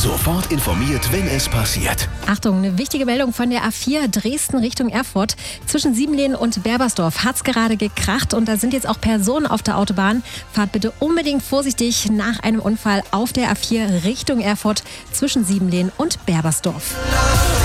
Sofort informiert, wenn es passiert. Achtung, eine wichtige Meldung von der A4 Dresden Richtung Erfurt. Zwischen Siebenlehn und Berbersdorf hat es gerade gekracht und da sind jetzt auch Personen auf der Autobahn. Fahrt bitte unbedingt vorsichtig nach einem Unfall auf der A4 Richtung Erfurt zwischen Siebenlehn und Berbersdorf.